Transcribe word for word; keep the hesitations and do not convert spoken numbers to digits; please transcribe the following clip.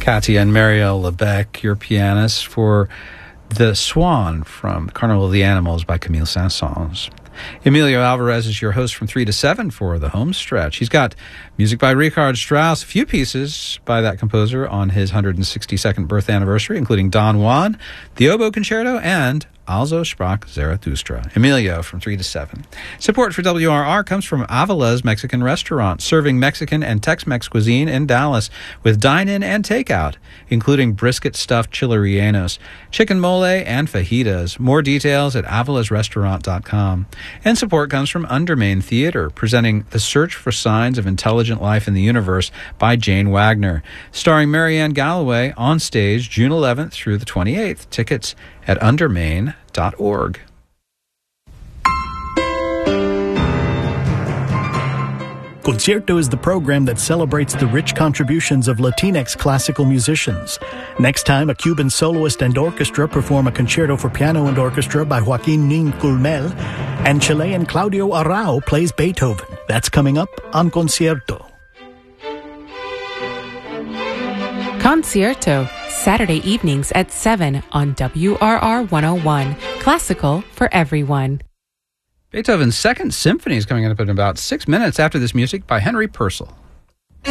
Katia and Marielle Lebec, your pianists, for The Swan from Carnival of the Animals by Camille Saint-Saëns. Emilio Alvarez is your host from three to seven for the home stretch. He's got music by Richard Strauss, a few pieces by that composer on his one hundred sixty-second birth anniversary, including Don Juan, the Oboe Concerto, and Also sprach Zarathustra. Emilio from three to seven. Support for W R R comes from Avala's Mexican Restaurant, serving Mexican and Tex-Mex cuisine in Dallas with dine-in and takeout, including brisket stuffed chile rellenos, chicken mole, and fajitas. More details at avalas restaurant dot com. And support comes from Undermain Theater, presenting The Search for Signs of Intelligent Life in the Universe by Jane Wagner, starring Marianne Galloway on stage June eleventh through the twenty-eighth. Tickets at undermain dot org. Concierto is the program that celebrates the rich contributions of Latinx classical musicians. Next time, a Cuban soloist and orchestra perform a concerto for piano and orchestra by Joaquin Nin Culmel, and Chilean Claudio Arrau plays Beethoven. That's coming up on Concierto. Concierto, Saturday evenings at seven on W R R one oh one. Classical for everyone. Beethoven's Second Symphony is coming up in about six minutes after this music by Henry Purcell.